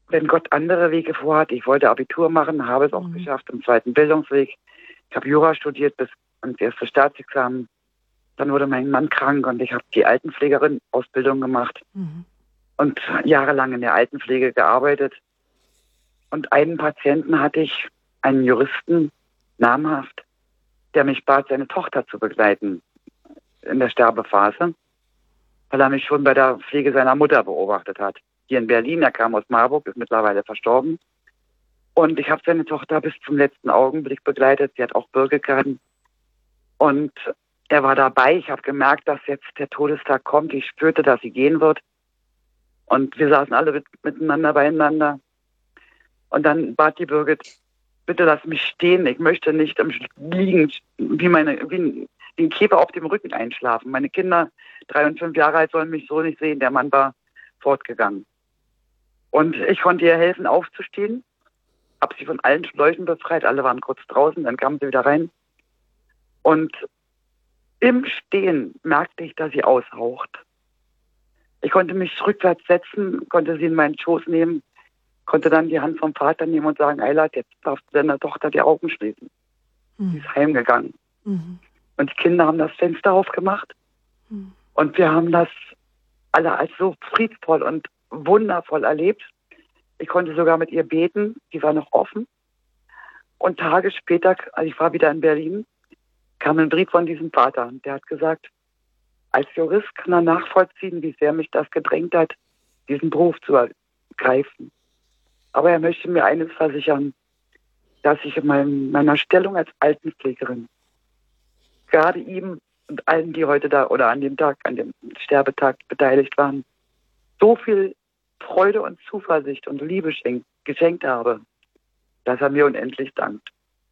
wenn Gott andere Wege vorhat. Ich wollte Abitur machen, habe es auch geschafft im zweiten Bildungsweg. Ich habe Jura studiert bis ans erste Staatsexamen. Dann wurde mein Mann krank und ich habe die Altenpflegerin-Ausbildung gemacht und jahrelang in der Altenpflege gearbeitet. Und einen Patienten hatte ich, einen Juristen, namhaft, der mich bat, seine Tochter zu begleiten in der Sterbephase, weil er mich schon bei der Pflege seiner Mutter beobachtet hat. Hier in Berlin, er kam aus Marburg, ist mittlerweile verstorben. Und ich habe seine Tochter bis zum letzten Augenblick begleitet. Sie hat auch Bürgerkarten. Und er war dabei. Ich habe gemerkt, dass jetzt der Todestag kommt. Ich spürte, dass sie gehen wird. Und wir saßen alle miteinander beieinander. Und dann bat die Birgit, bitte lass mich stehen. Ich möchte nicht im Liegen wie ein Käfer auf dem Rücken einschlafen. Meine Kinder, 3 und 5 Jahre alt, sollen mich so nicht sehen. Der Mann war fortgegangen. Und ich konnte ihr helfen, aufzustehen. Habe sie von allen Schläuchen befreit. Alle waren kurz draußen, dann kamen sie wieder rein. Und im Stehen merkte ich, dass sie aushaucht. Ich konnte mich rückwärts setzen, konnte sie in meinen Schoß nehmen, konnte dann die Hand vom Vater nehmen und sagen, Eilert, jetzt darfst du deiner Tochter die Augen schließen. Sie ist heimgegangen. Und die Kinder haben das Fenster aufgemacht. Und wir haben das alle als so friedvoll und wundervoll erlebt. Ich konnte sogar mit ihr beten, die war noch offen. Und Tage später, also ich war wieder in Berlin, kam ein Brief von diesem Vater. Der hat gesagt, als Jurist kann er nachvollziehen, wie sehr mich das gedrängt hat, diesen Beruf zu ergreifen. Aber er möchte mir eines versichern, dass ich in meiner Stellung als Altenpflegerin gerade ihm und allen, die heute da oder an dem Tag, an dem Sterbetag beteiligt waren, so viel Freude und Zuversicht und Liebe geschenkt habe, dass er mir unendlich dankt.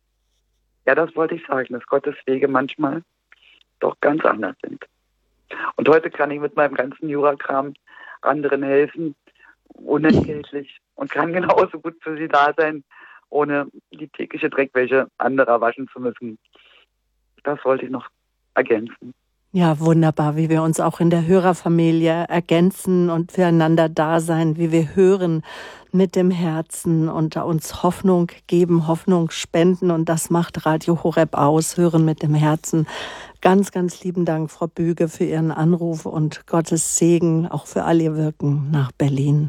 Ja, das wollte ich sagen, dass Gottes Wege manchmal doch ganz anders sind. Und heute kann ich mit meinem ganzen Jurakram anderen helfen, unentgeltlich, und kann genauso gut für sie da sein, ohne die tägliche Dreckwäsche anderer waschen zu müssen. Das wollte ich noch ergänzen. Ja, wunderbar, wie wir uns auch in der Hörerfamilie ergänzen und füreinander da sein, wie wir hören mit dem Herzen und uns Hoffnung geben, Hoffnung spenden. Und das macht Radio Horeb aus, hören mit dem Herzen. Ganz, ganz lieben Dank, Frau Büge, für Ihren Anruf und Gottes Segen auch für all Ihr Wirken nach Berlin.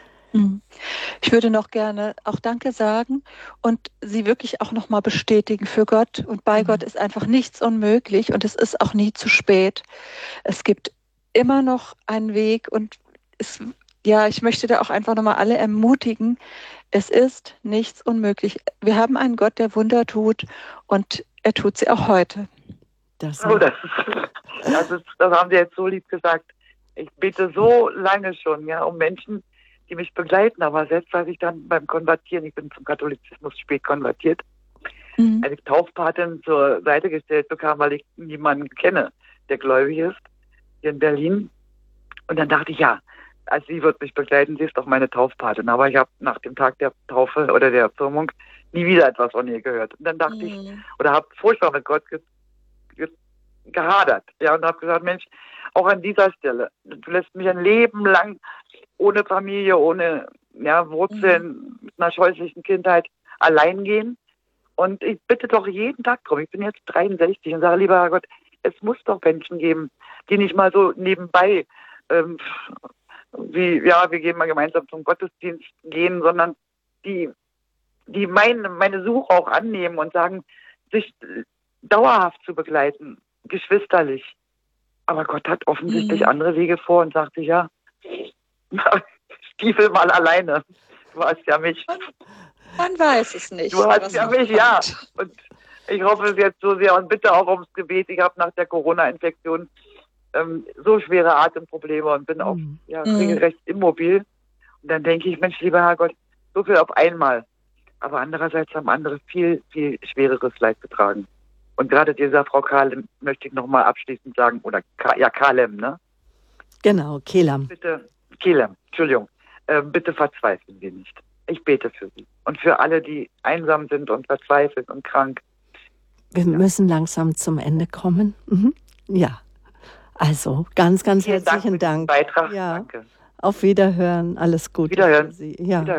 Ich würde noch gerne auch Danke sagen und Sie wirklich auch nochmal bestätigen für Gott. Und bei Gott ist einfach nichts unmöglich und es ist auch nie zu spät. Es gibt immer noch einen Weg und ich möchte da auch einfach nochmal alle ermutigen. Es ist nichts unmöglich. Wir haben einen Gott, der Wunder tut und er tut sie auch heute. Das haben Sie jetzt so lieb gesagt. Ich bete so lange schon, ja, um Menschen, die mich begleiten, aber selbst als ich dann beim Konvertieren, ich bin zum Katholizismus spät konvertiert, als ich Taufpatin zur Seite gestellt bekam, weil ich niemanden kenne, der gläubig ist, hier in Berlin. Und dann dachte ich, ja, also sie wird mich begleiten, sie ist doch meine Taufpatin. Aber ich habe nach dem Tag der Taufe oder der Firmung nie wieder etwas von ihr gehört. Und dann dachte ich, oder habe furchtbar mit Gott gehadert, ja, und habe gesagt, Mensch, auch an dieser Stelle, du lässt mich ein Leben lang ohne Familie, ohne Wurzeln, mit einer scheußlichen Kindheit allein gehen. Und ich bitte doch jeden Tag drum. Ich bin jetzt 63 und sage, lieber Herrgott, es muss doch Menschen geben, die nicht mal so nebenbei, wir gehen mal gemeinsam zum Gottesdienst gehen, sondern die meine Suche auch annehmen und sagen, sich dauerhaft zu begleiten, geschwisterlich. Aber Gott hat offensichtlich andere Wege vor und sagt sich, ja, Stiefel mal alleine. Du hast ja mich. Man weiß es nicht. Du hast ja mich, ja. Und ich hoffe es jetzt so sehr und bitte auch ums Gebet. Ich habe nach der Corona-Infektion so schwere Atemprobleme und bin auch regelrecht immobil. Und dann denke ich, Mensch, lieber Herrgott, so viel auf einmal. Aber andererseits haben andere viel, viel schwereres Leid getragen. Und gerade dieser Frau Kalem möchte ich nochmal abschließend sagen, oder Kalem, ne? Genau, Kelam. Bitte, Kelem, Entschuldigung. Bitte verzweifeln Sie nicht. Ich bete für Sie. Und für alle, die einsam sind und verzweifelt und krank. Wir müssen langsam zum Ende kommen. Ja, also ganz, ganz herzlichen Dank. Beitrag. Ja. Danke. Auf Wiederhören, alles Gute. Wiederhören. Für Sie. Ja.